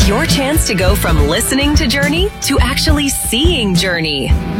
It's your chance to go from listening to Journey to actually seeing Journey.